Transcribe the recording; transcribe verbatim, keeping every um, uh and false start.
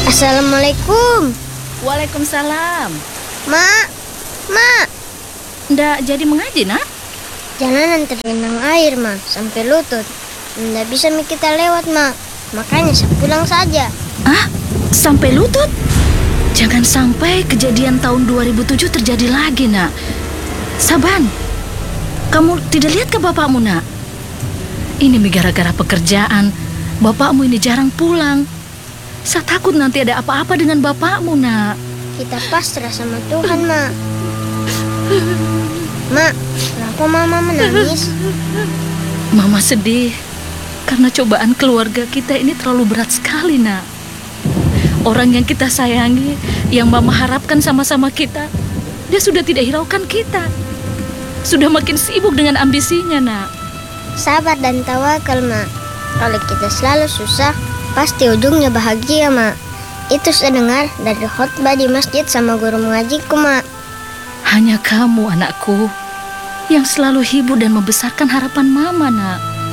Assalamualaikum. Waalaikumsalam. Mak, mak, Ndak jadi mengaji, nak? jalanan tergenang air, mak, sampai lutut. Nggak bisa mi kita lewat, mak. Makanya saya pulang saja. Ah, sampai lutut? Jangan sampai kejadian tahun dua ribu tujuh terjadi lagi, nak. Saban, kamu tidak lihat ke bapakmu, nak? Ini mi gara-gara pekerjaan. Bapakmu ini jarang pulang. Saya takut nanti ada apa-apa dengan bapakmu, nak. Kita pasrah sama Tuhan, mak. Mak, kenapa mama menangis? Mama sedih karena cobaan keluarga kita ini terlalu berat sekali, nak. Orang yang kita sayangi, yang mama harapkan sama-sama kita, dia sudah tidak hiraukan kita. Sudah makin sibuk dengan ambisinya, nak. Sabar dan tawakal, mak. Kalau kita selalu susah, pasti ujungnya bahagia, mak. Itu saya dengar dari khotbah di masjid sama guru mengajiku, mak. Hanya kamu, anakku, yang selalu hibur dan membesarkan harapan mama, nak.